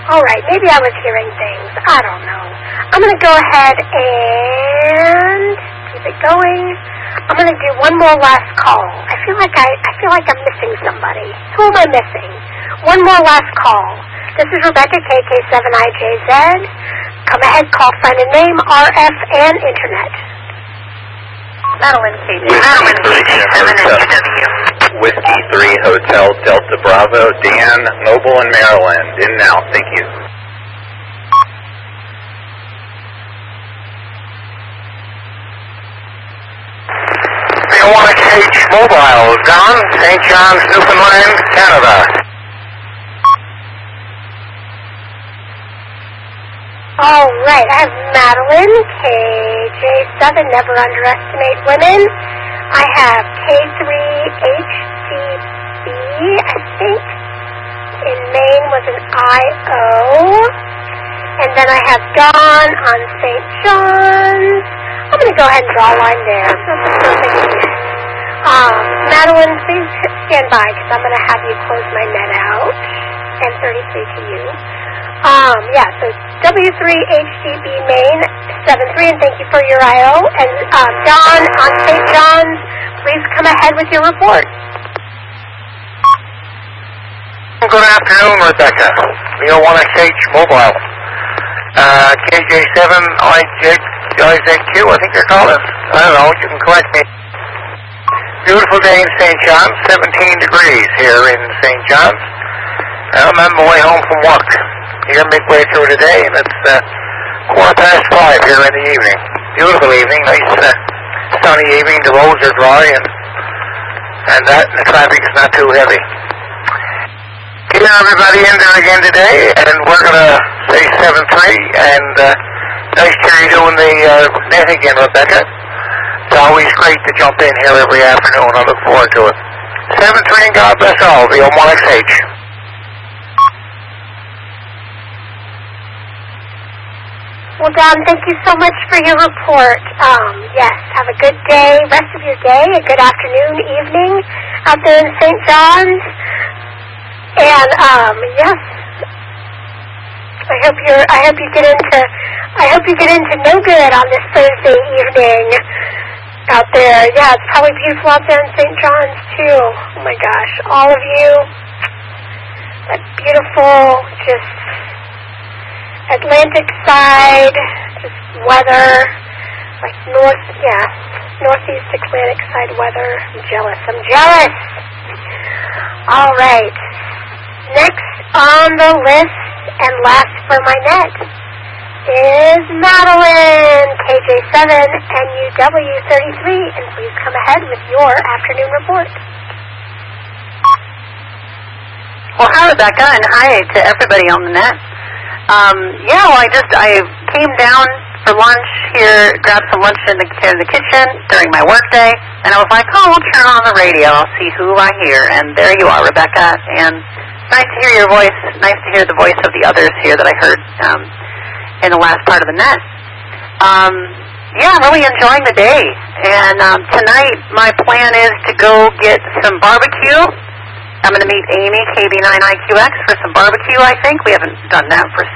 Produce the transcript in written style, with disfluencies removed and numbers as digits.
All right, maybe I was hearing things. I don't know. I'm going to go ahead and keep it going. I'm going to do one more last call. I feel like I'm missing somebody. Who am I missing? One more last call. This is Rebecca, KK7IJZ. Come ahead, call, sign and name, RF, and Internet. Madeline KJ. Madeline KJ7 Whiskey 3 Hotel Delta Bravo. Dan, Mobile in Maryland. In now. Thank you. H Mobile, Don, St. John's, Newfoundland, Canada. All right, I have Madeline, KJ7, never underestimate women. I have K3HCB, I think in Maine was an IO. And then I have Dawn on St. John's. I'm going to go ahead and draw a line there. Madeline, please stand by because I'm going to have you close my net out. And 33 to you. So W3HGB Maine 73, and thank you for your IO. And Don on St. John's, please come ahead with your report. Good afternoon, Rebecca. VO1XH Mobile. KJ7 IZQ, I think they're called. I don't know, you can correct me. Beautiful day in St. John's, 17 degrees here in St. John's. I'm on my way home from work. Here midway through the day, and it's 5:15 here in the evening. Beautiful evening, nice sunny evening. The roads are dry, and the traffic is not too heavy. Getting everybody in there again today, and we're going to say 7-3, and nice to hear you doing the net again, Rebecca. It's always great to jump in here every afternoon. I look forward to it. 7-3, and God bless all. VO1XH. Well, Don, thank you so much for your report. Yes, have a good day, rest of your day, a good afternoon, evening out there in St. John's. And yes, I hope you get into no good on this Thursday evening out there. Yeah, it's probably beautiful out there in St. John's too. Oh my gosh, all of you, that beautiful, just Atlantic side, just weather, like northeast Atlantic side weather. I'm jealous. All right. Next on the list and last for my net is Madeline, KJ7 NUW33, and please come ahead with your afternoon report. Well, hi, Rebecca, and hi to everybody on the net. I came down for lunch here, grabbed some lunch in the kitchen during my work day, and I was like, I'll turn on the radio, I'll see who I hear, and there you are, Rebecca, and nice to hear your voice, nice to hear the voice of the others here that I heard in the last part of the net. I'm really enjoying the day, and tonight my plan is to go get some barbecue. I'm going to meet Amy, KB9IQX, for some barbecue, I think. We haven't done that for